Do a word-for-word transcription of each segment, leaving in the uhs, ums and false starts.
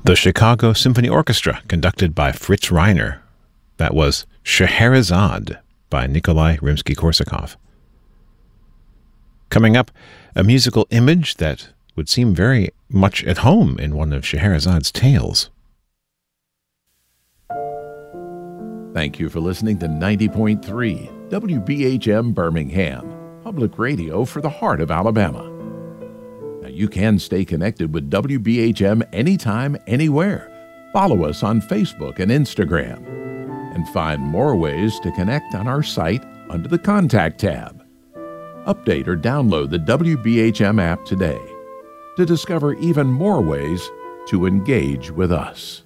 The Chicago Symphony Orchestra, conducted by Fritz Reiner. That was Scheherazade by Nikolai Rimsky-Korsakov. Coming up, a musical image that would seem very much at home in one of Scheherazade's tales. Thank you for listening to ninety point three W B H M Birmingham, public radio for the heart of Alabama. Now, you can stay connected with W B H M anytime, anywhere. Follow us on Facebook and Instagram, and find more ways to connect on our site under the Contact tab. Update or download the W B H M app today to discover even more ways to engage with us.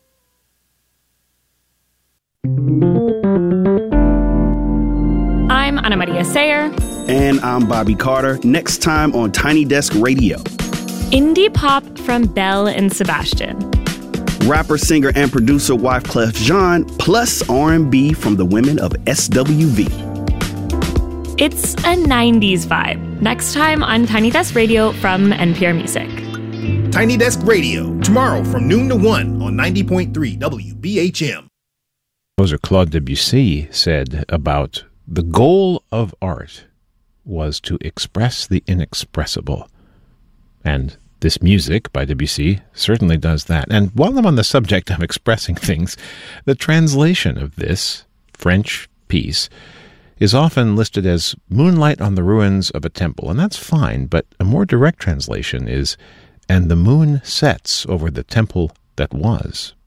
I'm Ana Maria Sayer. And I'm Bobby Carter. Next time on Tiny Desk Radio. Indie pop from Belle and Sebastian. Rapper, singer, and producer Wyclef Jean, plus R and B from the women of S W V. It's a nineties vibe. Next time on Tiny Desk Radio from N P R Music. Tiny Desk Radio, tomorrow from noon to one on ninety point three W B H M. Composer Claude Debussy said about the goal of art was to express the inexpressible. And this music by Debussy certainly does that. And while I'm on the subject of expressing things, the translation of this French piece is often listed as Moonlight on the Ruins of a Temple. And that's fine, but a more direct translation is, And the moon sets over the temple that was.